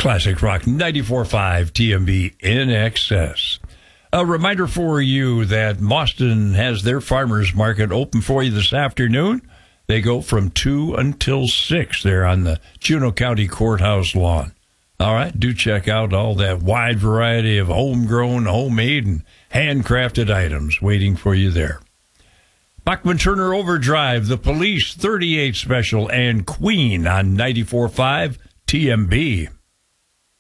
Classic Rock 94.5 TMB in excess. A reminder for you that Mauston has their farmers market open for you this afternoon. They go from 2 until 6 there on the Juneau County Courthouse lawn. All right, do check out all that wide variety of homegrown, homemade, and handcrafted items waiting for you there. Bachman Turner Overdrive, The Police 38 Special, and Queen on 94.5 TMB.